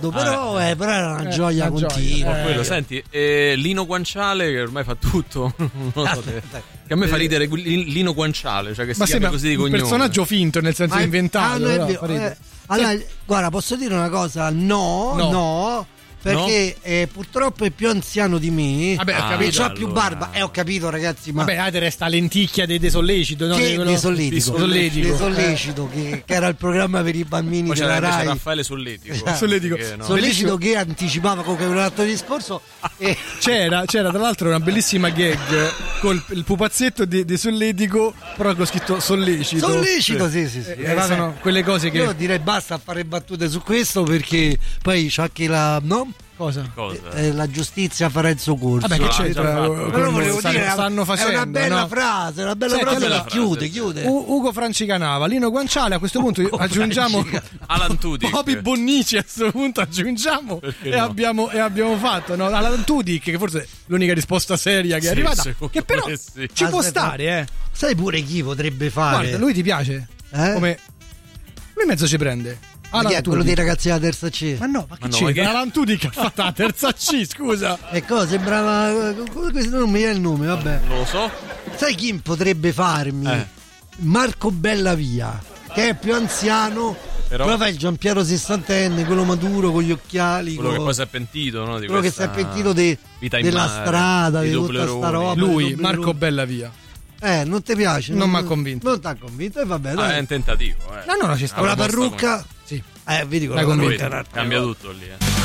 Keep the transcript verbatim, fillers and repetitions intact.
ricordo, però, ah, eh, però era una eh, gioia una continua. gioia. Eh, quello, senti, eh, Lino Guanciale che ormai fa tutto. Non lo so, che, che a me fa ridere Lino Guanciale, cioè che si Ma chiama sembra così di un cognome. personaggio finto, nel senso Ma è- inventato. ah, no, è però, vero, fa ridere. eh, allora, guarda, posso dire una cosa? No, No. no, perché eh, purtroppo è più anziano di me. Vabbè, ho Ah, capito. e c'ha allora. più barba. E eh, ho capito, ragazzi, ma Vabbè, Ade resta lenticchia dei, dei sollecito, no? che Di quello- dei solletico, di solletico. dei sollecito, che, che era il programma per i bambini Poi c'era della invece Rai. Raffaele Solletico. Esatto. Solletico. Che, no. Sollecito che anticipava come l'altro discorso e C'era, c'era tra l'altro una bellissima gag col il pupazzetto di, di Solletico, però con scritto sollecito. sollecito, sì, sì, sì. Eh, Eh, vabbè. sono quelle cose che. Io direi basta a fare battute su questo, perché poi c'ha anche la no? Cosa? Cosa? Eh, la giustizia farà il suo corso. Vabbè, che Ah, c'entra? già fatto. con- Però volevo stanno, dire, stanno facendo, è una bella no? frase, una bella Senti, frase allora- che chiude, chiude. U- Ugo Francicanava, Lino Guanciale, a questo punto aggiungiamo Alan Tudyk. Bobby Bonnici, a questo punto aggiungiamo Perché e, no? abbiamo, e abbiamo fatto, no? Alan Tudyk, che forse è l'unica risposta seria che Sì, è arrivata, secondo che però me sì. ci può Aspetta. stare, eh. Sai pure chi potrebbe fare? Guarda, lui ti piace? Eh? Come lui mezzo ci prende. Ma chi è Alan quello Tudyk. dei ragazzi della terza C? Ma no, ma che Ma no, c'è? ma che- Alan Tudyk ha fatto la terza C, scusa. E cosa? Sembrava. Questo non mi viene il nome, vabbè. Non lo so. Sai chi potrebbe farmi? Eh. Marco Bellavia, che è più anziano. Però- Però fa il Giampiero sessantenne, quello maturo con gli occhiali. Quello che con- poi si è pentito, no? Di quello che si questa è pentito de- vita in della mare, strada, di tutta Toblerone. sta roba. Lui, di Marco Toblerone. Bellavia. Eh, non ti piace? Non m'ha convinto. Non ti ha convinto, e vabbè, Ah, dai. è un tentativo, eh. No, no, no, ci sta. Con la proposta parrucca? Sì. Eh, vedi con L'hai la convinto. parrucca. Cambia tutto lì, eh.